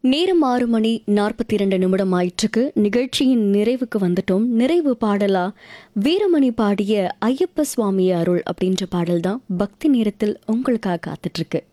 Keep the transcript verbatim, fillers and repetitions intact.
நேரம் ஆறு மணி நாற்பத்தி இரண்டு நிமிடம் ஆயிற்றுக்கு. நிகழ்ச்சியின் நிறைவுக்கு வந்துட்டோம். நிறைவு பாடலா வீரமணி பாடிய ஐயப்ப சுவாமி அருள் அப்படின்ற பாடல் தான் பக்தி நேரத்தில் உங்களுக்காக காத்துட்டு இருக்கு.